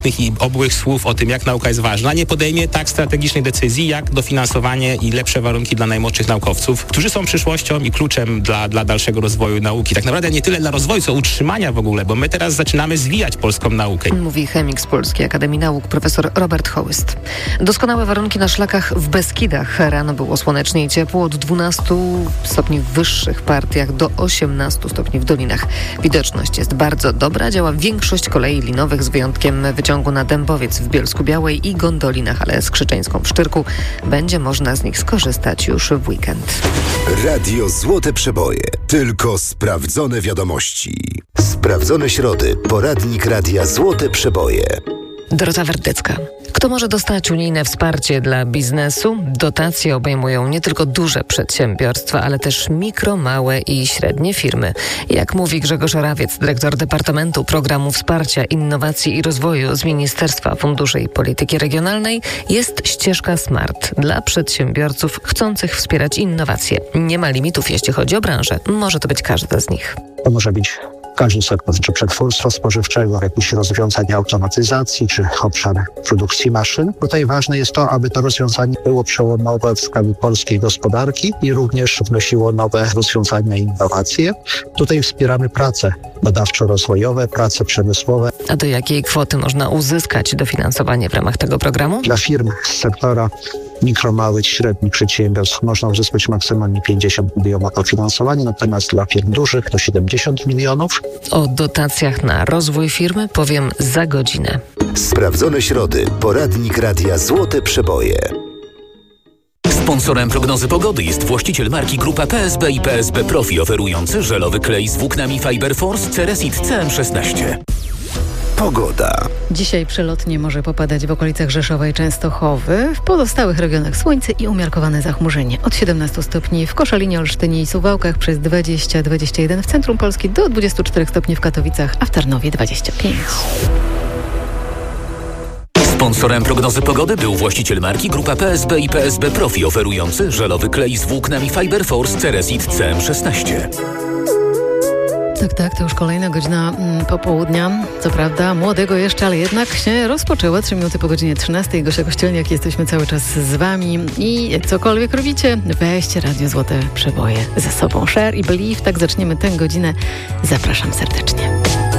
i obłych słów o tym, jak nauka jest ważna, nie podejmie tak strategicznej decyzji, jak dofinansowanie i lepsze warunki dla najmłodszych naukowców, którzy są przyszłością i kluczem dla dalszego rozwoju nauki. Tak naprawdę nie tyle dla rozwoju, co utrzymania w ogóle, bo my teraz zaczynamy zwijać polską naukę. Mówi chemik z Polskiej Akademii Nauk profesor Robert Hołyst. Doskonałe warunki na szlakach w Beskidach. Rano było słonecznie i ciepło, od 12 stopni w wyższych partiach do 18 stopni w dolinach. Widoczność jest bardzo dobra, działa większość kolei linowych z wyjątkiem wyciągu na Dębowiec w Bielsku-Białej i gondoli na Halę Skrzyczeńską w Szczyrku. Będzie można z nich skorzystać już w weekend. Radio Złote Przeboje. Tylko sprawdzone wiadomości. Sprawdzone środy. Poradnik Radia Złote Przeboje. Dorota Werdycka. Kto może dostać unijne wsparcie dla biznesu? Dotacje obejmują nie tylko duże przedsiębiorstwa, ale też mikro, małe i średnie firmy. Jak mówi Grzegorz Orawiec, dyrektor Departamentu Programu Wsparcia Innowacji i Rozwoju z Ministerstwa Funduszy i Polityki Regionalnej, jest ścieżka SMART dla przedsiębiorców chcących wspierać innowacje. Nie ma limitów, jeśli chodzi o branżę. Może to być każda z nich. To może być każdy sektor, czy przetwórstwa spożywczego, jakieś rozwiązania automatyzacji, czy obszar produkcji maszyn. Tutaj ważne jest to, aby to rozwiązanie było przełomowe w skali polskiej gospodarki i również wnosiło nowe rozwiązania i innowacje. Tutaj wspieramy prace badawczo-rozwojowe, prace przemysłowe. A do jakiej kwoty można uzyskać dofinansowanie w ramach tego programu? Dla firm z sektora mikro, małych, średnich przedsiębiorstw można uzyskać maksymalnie 50 milionów dofinansowania, natomiast dla firm dużych to 70 milionów. O dotacjach na rozwój firmy powiem za godzinę. Sprawdzone środy. Poradnik Radia Złote Przeboje. Sponsorem prognozy pogody jest właściciel marki Grupa PSB i PSB Profi, oferujący żelowy klej z włóknami Fiber Force Ceresit CM16. Pogoda. Dzisiaj przelotnie może popadać w okolicach Rzeszowa i Częstochowy. W pozostałych regionach słońce i umiarkowane zachmurzenie. Od 17 stopni w Koszalinie, Olsztynie i Suwałkach, przez 20-21 w centrum Polski, do 24 stopni w Katowicach, a w Tarnowie 25. Sponsorem prognozy pogody był właściciel marki Grupa PSB i PSB Profi, oferujący żelowy klej z włóknami Fiber Force Ceresit CM16. Tak, to już kolejna godzina popołudnia. Co prawda młodego jeszcze, ale jednak się rozpoczęła. 3 minuty po godzinie 13. Gosia Kościelniak, jesteśmy cały czas z wami i cokolwiek robicie, weźcie Radio Złote Przeboje ze sobą. Share i Believe, tak zaczniemy tę godzinę. Zapraszam serdecznie.